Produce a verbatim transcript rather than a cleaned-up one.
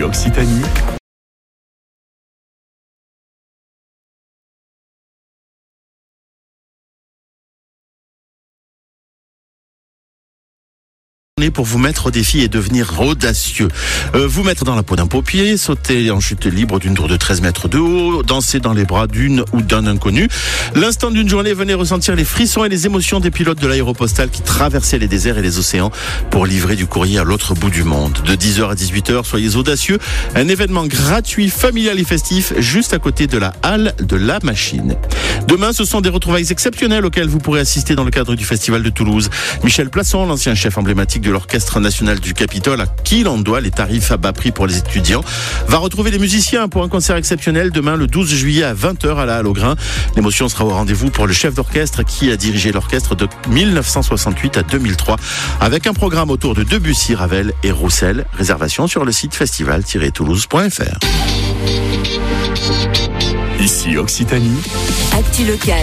Occitanie. Pour vous mettre au défi et devenir audacieux. Euh, vous mettre dans la peau d'un paupier, sauter en chute libre d'une tour de treize mètres de haut, danser dans les bras d'une ou d'un inconnu. L'instant d'une journée, venez ressentir les frissons et les émotions des pilotes de l'Aéropostale qui traversaient les déserts et les océans pour livrer du courrier à l'autre bout du monde. De dix heures à dix-huit heures, soyez audacieux. Un événement gratuit, familial et festif, juste à côté de la halle de la Machine. Demain, ce sont des retrouvailles exceptionnelles auxquelles vous pourrez assister dans le cadre du Festival de Toulouse. Michel Plasson, l'ancien chef emblématique de l'Orchestre national du Capitole, à qui l'on doit les tarifs à bas prix pour les étudiants, va retrouver les musiciens pour un concert exceptionnel demain le douze juillet à vingt heures à la Halle au Grain. L'émotion sera au rendez-vous pour le chef d'orchestre qui a dirigé l'orchestre de mille neuf cent soixante-huit à deux mille trois avec un programme autour de Debussy, Ravel et Roussel. Réservation sur le site festival tiret toulouse point f r. Ici Occitanie. Actu local.